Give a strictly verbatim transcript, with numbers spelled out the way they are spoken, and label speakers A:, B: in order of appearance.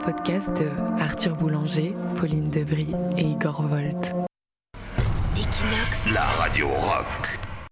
A: podcast de Arthur Boulanger, Pauline Debris et Igor Volt.
B: Equinox,
C: la radio rock.